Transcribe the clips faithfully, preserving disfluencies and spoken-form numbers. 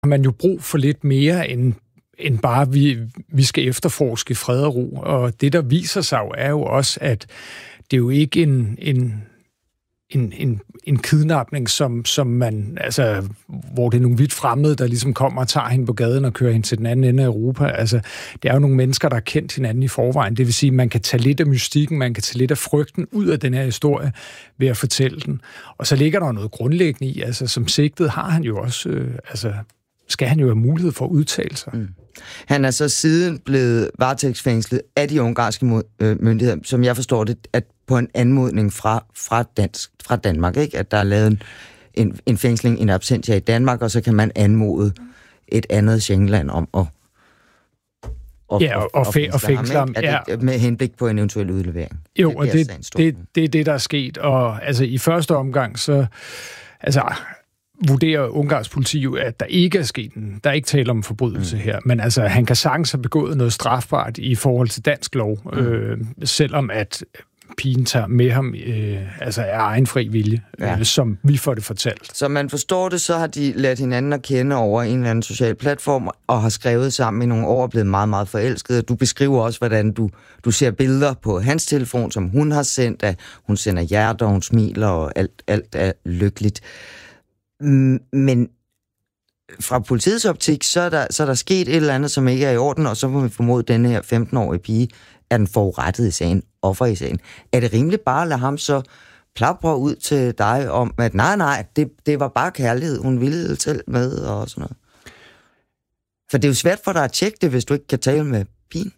har man jo brug for lidt mere end, end bare, vi, vi skal efterforske fred og ro. Og det, der viser sig jo, er jo også, at det er jo ikke en, en, en, en, en kidnapning, som, som man, altså, hvor det er nogle vidt fremmede, der ligesom kommer og tager hende på gaden og kører hende til den anden ende af Europa. Altså, det er jo nogle mennesker, der har kendt hinanden i forvejen. Det vil sige, at man kan tage lidt af mystikken, man kan tage lidt af frygten ud af den her historie ved at fortælle den. Og så ligger der noget grundlæggende i, altså som sigtet har han jo også, øh, altså skal han jo have mulighed for at udtale sig. Mm. Han er så siden blevet varetægtsfængslet af de ungarske myndigheder, som jeg forstår det, at på en anmodning fra, fra, dansk, fra Danmark, ikke? At der er lavet en, en fængsling, en absentia i Danmark, og så kan man anmode et andet Schengenland om at og, ja, og, og, og fængsle ham, ja. Det, med henblik på en eventuel udlevering. Jo, det, og det, det, det er det, der er sket. Og altså, i første omgang, så altså, vurderer ungarsk politi jo, at der ikke er sket en, der er ikke tale om en forbrydelse mm. her, men altså, han kan sagtens have begået noget strafbart i forhold til dansk lov, mm. øh, selvom at pigen tager med ham, øh, altså af egen fri vilje, ja. øh, som vi får det fortalt. Så man forstår det, så har de lært hinanden at kende over en eller anden social platform, og har skrevet sammen i nogle år og blevet meget, meget forelskede. Du beskriver også, hvordan du, du ser billeder på hans telefon, som hun har sendt, at hun sender hjerter, hun smiler, og alt, alt er lykkeligt. Men fra politiets optik, så er, der, så er der sket et eller andet, som ikke er i orden, og så må vi formode, at denne her femten-årige pige er den forurettede i sagen, offer i sagen. Er det rimeligt bare at lade ham så plapre ud til dig om, at nej, nej, det, det var bare kærlighed, hun ville selv med, og sådan noget? For det er jo svært for dig at tjekke det, hvis du ikke kan tale med pigen.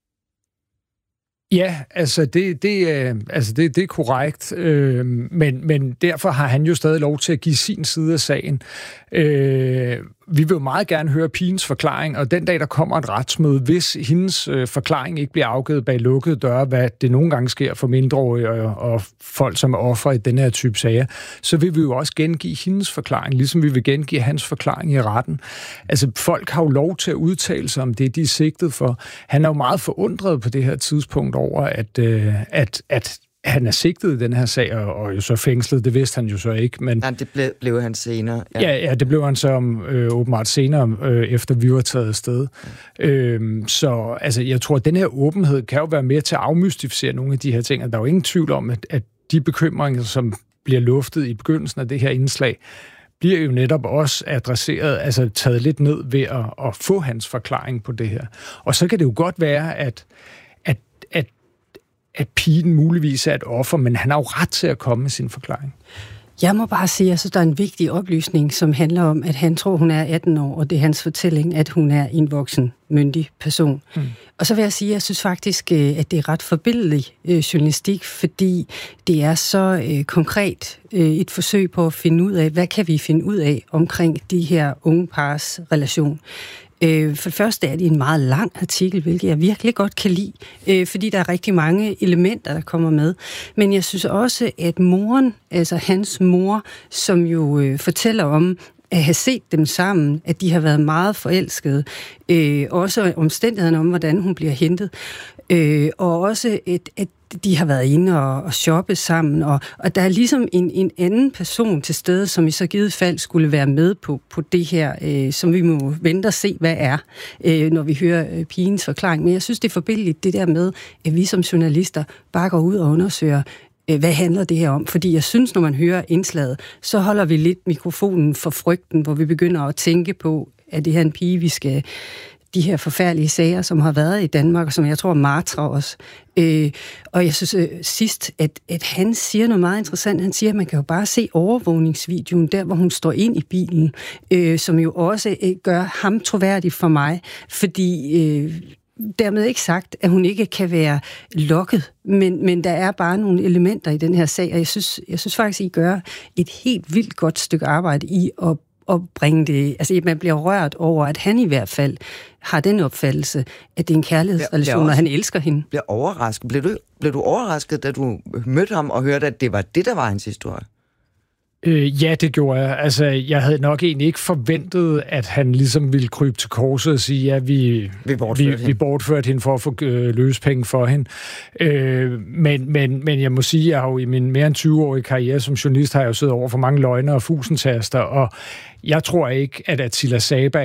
Ja, altså det, det, altså det, det er korrekt, øh, men, men derfor har han jo stadig lov til at give sin side af sagen. Øh, vi vil jo meget gerne høre pigens forklaring, og den dag, der kommer et retsmøde, hvis hendes øh, forklaring ikke bliver afgivet bag lukkede døre, hvad det nogle gange sker for mindreårige og, og folk, som er ofre i den her type sager, så vil vi jo også gengive hendes forklaring, ligesom vi vil gengive hans forklaring i retten. Altså, folk har jo lov til at udtale sig om det, de er sigtet for. Han er jo meget forundret på det her tidspunkt over, at, øh, at, at han er sigtet i den her sag, og, og jo så fængslet, det vidste han jo så ikke. Men nej, det blev, blev han senere. Ja, ja, ja det blev han så øh, åbenbart senere, øh, efter vi var taget afsted. Mm. Øhm, så altså, jeg tror, at den her åbenhed kan jo være med til at afmystificere nogle af de her ting, og der er jo ingen tvivl om, at, at de bekymringer, som bliver luftet i begyndelsen af det her indslag, bliver jo netop også adresseret, altså taget lidt ned ved at, at få hans forklaring på det her. Og så kan det jo godt være, at, at, at at pigen muligvis er et offer, men han har jo ret til at komme med sin forklaring. Jeg må bare sige, at jeg synes, der er en vigtig oplysning, som handler om, at han tror, hun er atten år, og det er hans fortælling, at hun er en voksen, myndig person. Mm. Og så vil jeg sige, at jeg synes faktisk, at det er ret forbilledlig journalistik, fordi det er så øh, konkret øh, et forsøg på at finde ud af, hvad kan vi finde ud af omkring de her unge pars relation. For det første er det en meget lang artikel, hvilket jeg virkelig godt kan lide, fordi der er rigtig mange elementer, der kommer med. Men jeg synes også, at moren, altså hans mor, som jo fortæller om at have set dem sammen, at de har været meget forelskede, også omstændighederne om, hvordan hun bliver hentet, og også et, at de har været inde og, og shoppet sammen, og, og der er ligesom en, en anden person til stede, som i så givet fald skulle være med på, på det her, øh, som vi må vente og se, hvad er, øh, når vi hører øh, pigens forklaring. Men jeg synes, det er forbilledligt det der med, at vi som journalister bare går ud og undersøger, øh, hvad handler det her om? Fordi jeg synes, når man hører indslaget, så holder vi lidt mikrofonen for frygten, hvor vi begynder at tænke på, at det her en pige, vi skal de her forfærdelige sager, som har været i Danmark, og som jeg tror martrer os. Øh, og jeg synes øh, sidst, at, at han siger noget meget interessant. Han siger, at man kan jo bare se overvågningsvideoen, der hvor hun står ind i bilen, øh, som jo også øh, gør ham troværdig for mig, fordi øh, dermed ikke sagt, at hun ikke kan være lokket, men, men der er bare nogle elementer i den her sag, og jeg synes, jeg synes faktisk, I gør et helt vildt godt stykke arbejde i at og bringe det, altså man bliver rørt over, at han i hvert fald har den opfattelse, at det er en kærlighedsrelation, og han elsker hende. Bliver overrasket. Blev du, blev du overrasket, da du mødte ham og hørte, at det var det, der var hans historie? Øh, ja, det gjorde jeg. Altså, jeg havde nok egentlig ikke forventet, at han ligesom ville krybe til korset og sige, ja, vi, vi, bortførte, vi, vi bortførte hende for at få øh, løspenge for hende. Øh, men, men, men jeg må sige, jeg har jo i min mere end tyve-årige karriere som journalist, har jeg jo siddet over for mange løgner og fusentaster, og jeg tror ikke, at Attila Saba